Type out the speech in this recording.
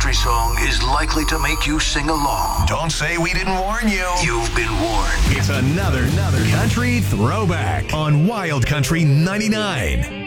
country song is likely to make you sing along. Don't say we didn't warn you. You've been warned. It's another country throwback on Wild Country 99.